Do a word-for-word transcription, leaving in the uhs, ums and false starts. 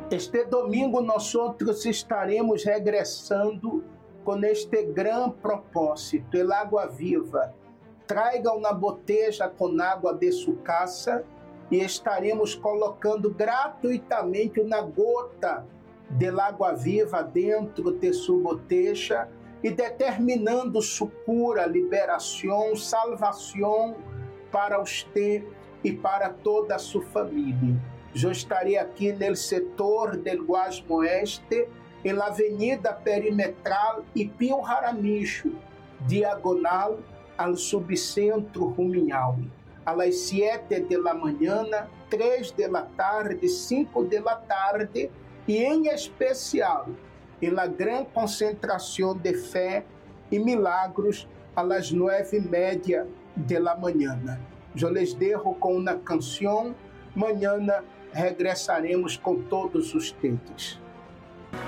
Este domingo nós outros estaremos regressando com este grande propósito, el água viva. Tragam na boteja com água de sua casa e estaremos colocando gratuitamente uma gota de água viva dentro de sua boteja e determinando sua cura, liberação, salvação para você e para toda a sua família. Eu estarei aqui no setor del Guasmo Oeste, em la Avenida Perimetral e Pio Jaramillo, diagonal ao subcentro Rumiñahui. A las siete de la mañana, três de la tarde, cinco de la tarde e em especial em la grande concentração de fé e milagros a las nueve e media de la mañana. Eu les dejo com uma canção. Mañana regressaremos com todos os textos.